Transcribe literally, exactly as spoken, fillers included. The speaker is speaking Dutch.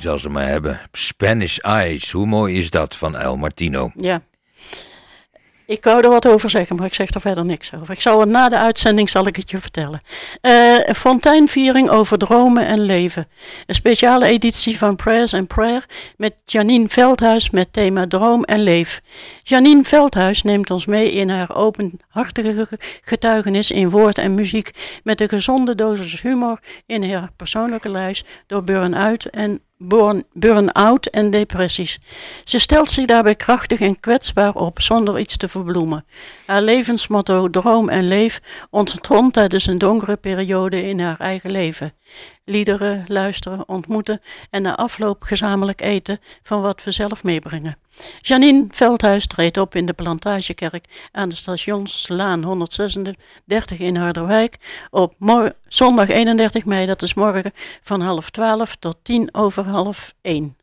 zal ze maar hebben. Spanish Eyes, hoe mooi is dat van El Martino? Ja. Ik wou er wat over zeggen, maar ik zeg er verder niks over. Ik zal het na de uitzending zal ik het je vertellen. Uh, een fonteinviering over dromen en leven. Een speciale editie van Prayers and Prayer met Janine Veldhuis met thema Droom en Leef. Janine Veldhuis neemt ons mee in haar openhartige getuigenis in woord en muziek met een gezonde dosis humor in haar persoonlijke lijst door burn-out en burn-out en depressies. Ze stelt zich daarbij krachtig en kwetsbaar op, zonder iets te verbloemen. Haar levensmotto Droom en Leef ontstond tijdens een donkere periode in haar eigen leven. Liederen, luisteren, ontmoeten en na afloop gezamenlijk eten van wat we zelf meebrengen. Janine Veldhuis treedt op in de Plantagekerk aan de Stationslaan honderdzesendertig in Harderwijk op mor- zondag eenendertig mei, dat is morgen, van half twaalf tot tien over half één.